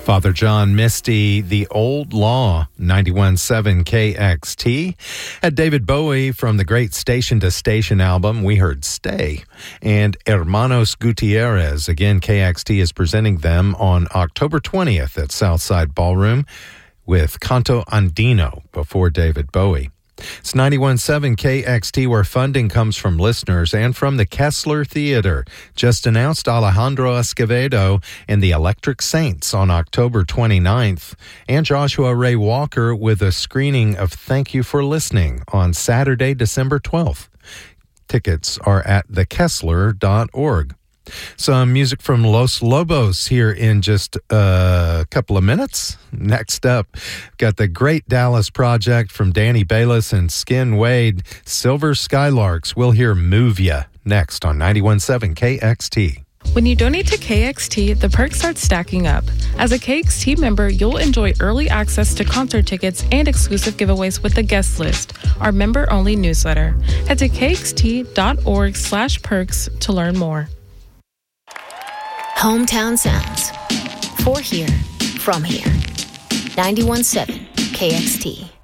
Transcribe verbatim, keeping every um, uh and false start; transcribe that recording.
Father John Misty, The Old Law, ninety-one point seven K X T. At David Bowie from the great Station to Station album, we heard Stay. And Hermanos Gutierrez, again, K X T is presenting them on October twentieth at Southside Ballroom with Canto Andino before David Bowie. It's ninety-one point seven K X T, where funding comes from listeners and from the Kessler Theater. Just announced Alejandro Escovedo and the Electric Saints on October twenty-ninth, and Joshua Ray Walker with a screening of Thank You for Listening on Saturday, December twelfth. Tickets are at the kessler dot org. Some music from Los Lobos here in just a couple of minutes. Next up, got the Great Dallas Project from Danny Bayless and Skin Wade, Silver Skylarks. We'll hear Move Ya next on ninety-one point seven K X T. When you donate to K X T, the perks start stacking up. As a K X T member, you'll enjoy early access to concert tickets and exclusive giveaways with the guest list, our member-only newsletter. Head to K X T dot org slash perks to learn more. Hometown Sounds. For here, from here. ninety-one point seven K X T.